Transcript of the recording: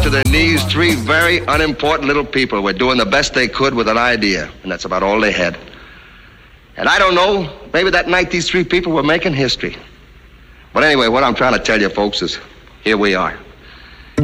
To their knees, three very unimportant little people were doing the best they could with an idea, and that's about all they had. And I don't know, maybe that night these three people were making history. But anyway, what I'm trying to tell you folks is, here we are.